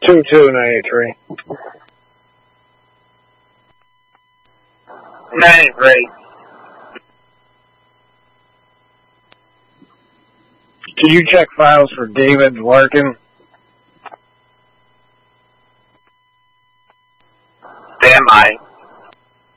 2293. 93. Can you check files for David Larkin? Stand by.